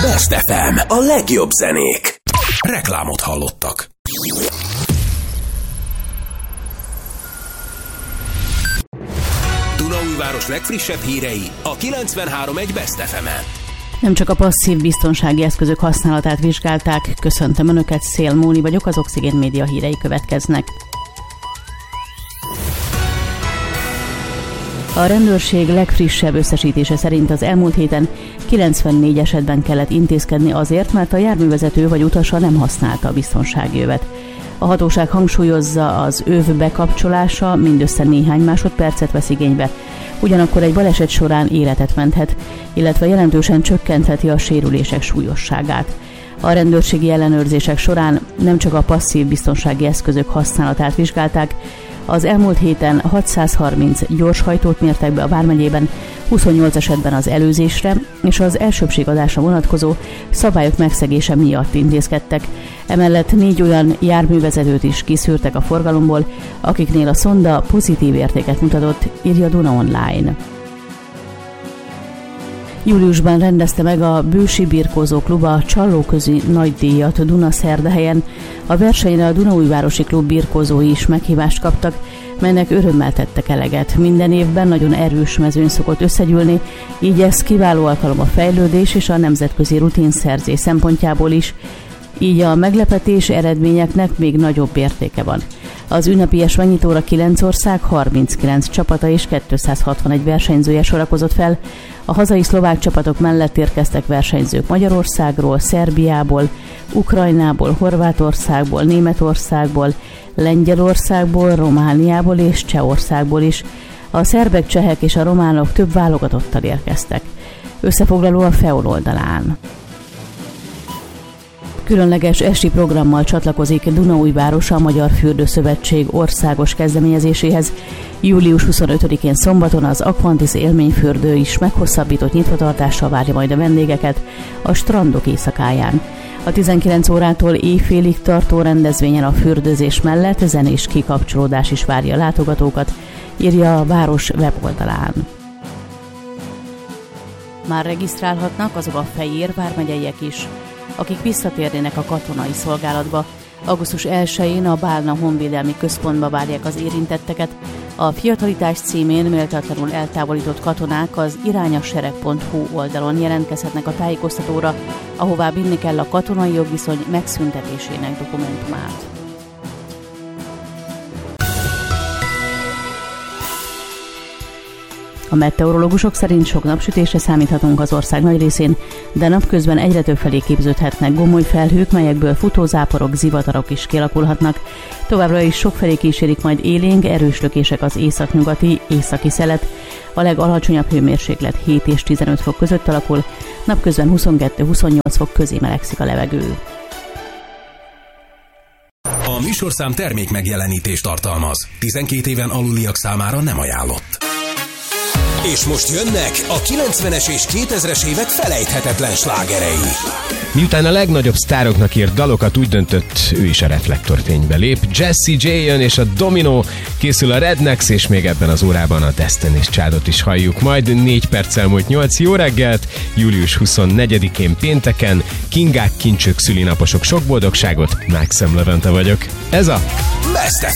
Best FM, a legjobb zenék. Reklámot hallottak. Dunaújváros legfrissebb hírei a 93.1 Best FM-en. Nem csak a passzív biztonsági eszközök használatát vizsgálták. Köszöntöm Önöket, Szél Móni vagyok, az Oxigén Média hírei következnek. A rendőrség legfrissebb összesítése szerint az elmúlt héten 94 esetben kellett intézkedni azért, mert a járművezető vagy utasa nem használta a biztonsági övet. A hatóság hangsúlyozza, az öv bekapcsolása mindössze néhány másodpercet vesz igénybe, ugyanakkor egy baleset során életet menthet, illetve jelentősen csökkentheti a sérülések súlyosságát. A rendőrségi ellenőrzések során nem csak a passzív biztonsági eszközök használatát vizsgálták, az elmúlt héten 630 gyorshajtót mértek be a vármegyében, 28 esetben az előzésre és az elsőbbségadásra vonatkozó szabályok megszegése miatt intézkedtek. Emellett 4 olyan járművezetőt is kiszűrtek a forgalomból, akiknél a szonda pozitív értéket mutatott, írja Duna Online. Júliusban rendezte meg a Bősi Birkózó Klub a Csallóközi nagydíjat Dunaszerdahelyen. A versenyre a Dunaújvárosi Klub birkózói is meghívást kaptak, melynek örömmel tettek eleget. Minden évben nagyon erős mezőny szokott összegyűlni, így ez kiváló alkalom a fejlődés és a nemzetközi rutinszerzés szempontjából is, így a meglepetés eredményeknek még nagyobb értéke van. Az ünnepies megnyitóra 9 ország, 39 csapata és 261 versenyzője sorakozott fel. A hazai szlovák csapatok mellett érkeztek versenyzők Magyarországról, Szerbiából, Ukrajnából, Horvátországból, Németországból, Lengyelországból, Romániából és Csehországból is. A szerbek, csehek és a románok több válogatottal érkeztek. Összefoglaló a FEOL oldalán. Különleges esti programmal csatlakozik Dunaújváros a Magyar Fürdőszövetség országos kezdeményezéséhez. Július 25-én szombaton az Aquantis élményfürdő is meghosszabbított nyitvatartással várja majd a vendégeket a strandok éjszakáján. A 19 órától éjfélig tartó rendezvényen a fürdőzés mellett zenés kikapcsolódás is várja a látogatókat, írja a város weboldalán. Már regisztrálhatnak azok a Fejér vármegyeiek is, akik visszatérnének a katonai szolgálatba. Augusztus 1-én a Bálna Honvédelmi Központba várják az érintetteket. A fiatalitás címén méltatlanul eltávolított katonák az irányasereg.hu oldalon jelentkezhetnek a tájékoztatóra, ahová vinni kell a katonai jogviszony megszüntetésének dokumentumát. A meteorológusok szerint sok napsütésre számíthatunk az ország nagy részén, de napközben egyre több felé képződhetnek gomoly felhők, melyekből futózáporok, zivatarok is kialakulhatnak. Továbbra is sokfelé kísérik majd élénk, erős lökések az északnyugati, északi szelet. A legalacsonyabb hőmérséklet 7 és 15 fok között alakul, napközben 22-28 fok közé melegszik a levegő. A műsorszám termék megjelenítést tartalmaz. 12 éven aluliak számára nem ajánlott. És most jönnek a 90-es és 2000-es évek felejthetetlen slágerei. Miután a legnagyobb sztároknak írt dalokat, úgy döntött, ő is a reflektorfénybe lép. Jessie J jön és a Domino, készül a Rednex, és még ebben az órában a Destiny's Childot is halljuk. Majd 4 perccel múlt 8. Jó reggelt, július 24-én pénteken, kingák, kincsők, szülinaposok, sok boldogságot, Maxim Levente vagyok. Ez a Best